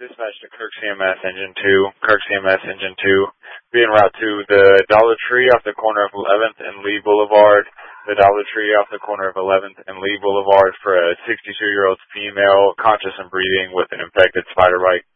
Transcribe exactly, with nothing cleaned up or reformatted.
Dispatch to Kirk C M S Engine two. Kirk C M S Engine two. Be en route to the Dollar Tree off the corner of eleventh and Lee Boulevard. The Dollar Tree off the corner of eleventh and Lee Boulevard for a sixty-two-year-old female, conscious and breathing, with an infected spider bite.